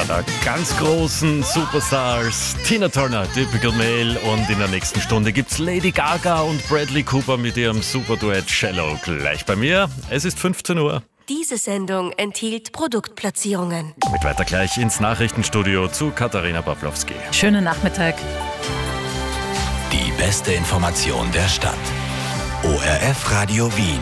einer der ganz großen Superstars, Tina Turner, Typical Male. Und in der nächsten Stunde gibt's Lady Gaga und Bradley Cooper mit ihrem Superduett Shallow. Gleich bei mir, es ist 15 Uhr. Diese Sendung enthielt Produktplatzierungen. Mit weiter gleich ins Nachrichtenstudio zu Katharina Pawlowski. Schönen Nachmittag. Die beste Information der Stadt. ORF Radio Wien.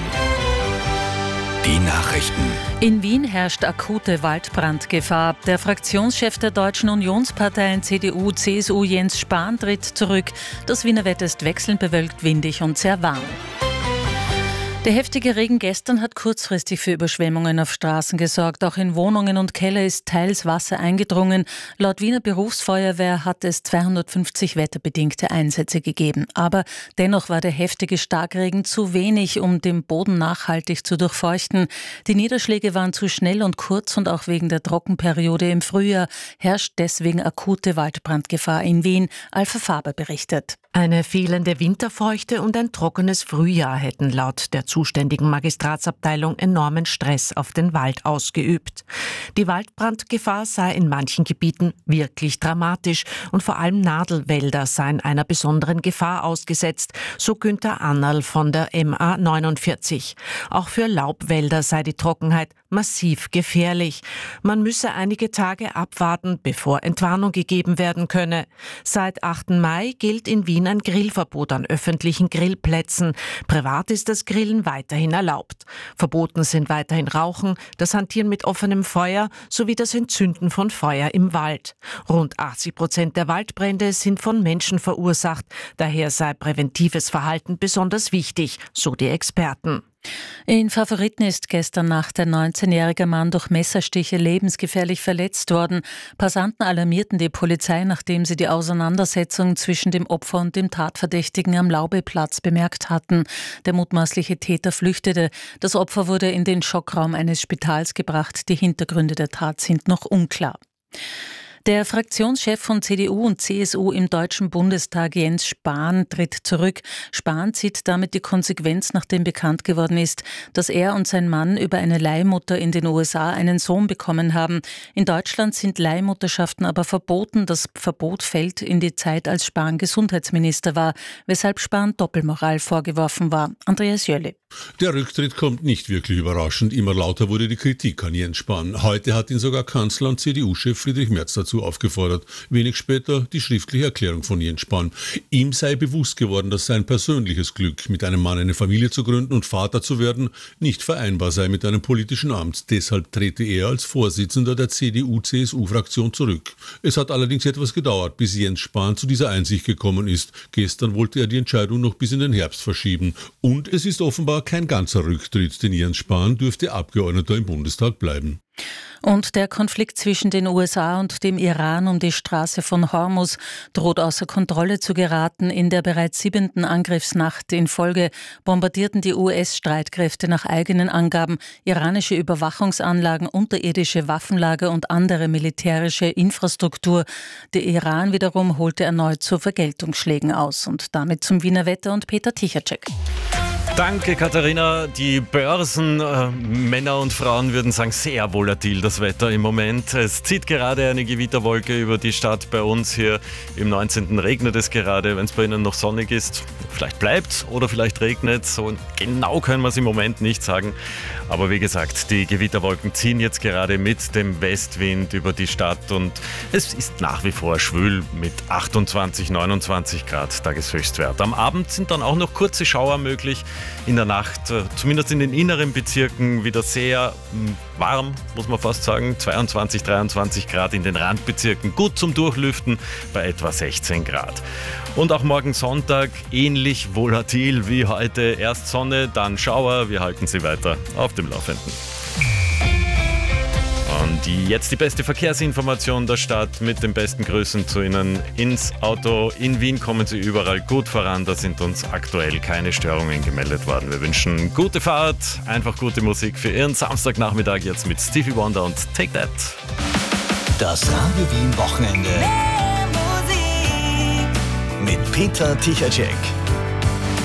Die Nachrichten. In Wien herrscht akute Waldbrandgefahr. Der Fraktionschef der Deutschen Unionsparteien CDU-CSU Jens Spahn tritt zurück. Das Wiener Wetter ist wechselnd bewölkt, windig und sehr warm. Der heftige Regen gestern hat kurzfristig für Überschwemmungen auf Straßen gesorgt. Auch in Wohnungen und Keller ist teils Wasser eingedrungen. Laut Wiener Berufsfeuerwehr hat es 250 wetterbedingte Einsätze gegeben. Aber dennoch war der heftige Starkregen zu wenig, um den Boden nachhaltig zu durchfeuchten. Die Niederschläge waren zu schnell und kurz und auch wegen der Trockenperiode im Frühjahr herrscht deswegen akute Waldbrandgefahr in Wien. Alpha Faber berichtet. Eine fehlende Winterfeuchte und ein trockenes Frühjahr hätten laut der zuständigen Magistratsabteilung enormen Stress auf den Wald ausgeübt. Die Waldbrandgefahr sei in manchen Gebieten wirklich dramatisch und vor allem Nadelwälder seien einer besonderen Gefahr ausgesetzt, so Günther Annerl von der MA 49. Auch für Laubwälder sei die Trockenheit massiv gefährlich. Man müsse einige Tage abwarten, bevor Entwarnung gegeben werden könne. Seit 8. Mai gilt in Wien ein Grillverbot an öffentlichen Grillplätzen. Privat ist das Grillen weiterhin erlaubt. Verboten sind weiterhin Rauchen, das Hantieren mit offenem Feuer sowie das Entzünden von Feuer im Wald. Rund 80% der Waldbrände sind von Menschen verursacht. Daher sei präventives Verhalten besonders wichtig, so die Experten. In Favoriten ist gestern Nacht ein 19-jähriger Mann durch Messerstiche lebensgefährlich verletzt worden. Passanten alarmierten die Polizei, nachdem sie die Auseinandersetzung zwischen dem Opfer und dem Tatverdächtigen am Laubeplatz bemerkt hatten. Der mutmaßliche Täter flüchtete. Das Opfer wurde in den Schockraum eines Spitals gebracht. Die Hintergründe der Tat sind noch unklar. Der Fraktionschef von CDU und CSU im Deutschen Bundestag, Jens Spahn, tritt zurück. Spahn zieht damit die Konsequenz, nachdem bekannt geworden ist, dass er und sein Mann über eine Leihmutter in den USA einen Sohn bekommen haben. In Deutschland sind Leihmutterschaften aber verboten. Das Verbot fällt in die Zeit, als Spahn Gesundheitsminister war, weshalb Spahn Doppelmoral vorgeworfen war. Andreas Jölle. Der Rücktritt kommt nicht wirklich überraschend. Immer lauter wurde die Kritik an Jens Spahn. Heute hat ihn sogar Kanzler und CDU-Chef Friedrich Merz dazu aufgefordert. Wenig später die schriftliche Erklärung von Jens Spahn. Ihm sei bewusst geworden, dass sein persönliches Glück, mit einem Mann eine Familie zu gründen und Vater zu werden, nicht vereinbar sei mit einem politischen Amt. Deshalb trete er als Vorsitzender der CDU-CSU-Fraktion zurück. Es hat allerdings etwas gedauert, bis Jens Spahn zu dieser Einsicht gekommen ist. Gestern wollte er die Entscheidung noch bis in den Herbst verschieben. Und es ist offenbar kein ganzer Rücktritt, denn Jens Spahn dürfte Abgeordneter im Bundestag bleiben. Und der Konflikt zwischen den USA und dem Iran um die Straße von Hormuz droht außer Kontrolle zu geraten. In der bereits 7. Angriffsnacht in Folge bombardierten die US-Streitkräfte nach eigenen Angaben iranische Überwachungsanlagen, unterirdische Waffenlager und andere militärische Infrastruktur. Der Iran wiederum holte erneut zu Vergeltungsschlägen aus. Und damit zum Wiener Wetter und Peter Tichacek. Danke, Katharina. Die Börsen, Männer und Frauen würden sagen, sehr volatil das Wetter im Moment. Es zieht gerade eine Gewitterwolke über die Stadt. Bei uns hier im 19. regnet es gerade. Wenn es bei Ihnen noch sonnig ist, vielleicht bleibt oder vielleicht regnet. So genau können wir es im Moment nicht sagen. Aber wie gesagt, die Gewitterwolken ziehen jetzt gerade mit dem Westwind über die Stadt und es ist nach wie vor schwül mit 28, 29 Grad Tageshöchstwert. Am Abend sind dann auch noch kurze Schauer möglich. In der Nacht, zumindest in den inneren Bezirken, wieder sehr warm, muss man fast sagen. 22, 23 Grad in den Randbezirken, gut zum Durchlüften bei etwa 16 Grad. Und auch morgen Sonntag ähnlich volatil wie heute. Erst Sonne, dann Schauer. Wir halten Sie weiter auf dem Laufenden. Und jetzt die beste Verkehrsinformation der Stadt mit den besten Grüßen zu Ihnen ins Auto. In Wien kommen Sie überall gut voran, da sind uns aktuell keine Störungen gemeldet worden. Wir wünschen gute Fahrt, einfach gute Musik für Ihren Samstagnachmittag jetzt mit Stevie Wonder und Take That. Das Radio Wien Wochenende mit Peter Tichacek.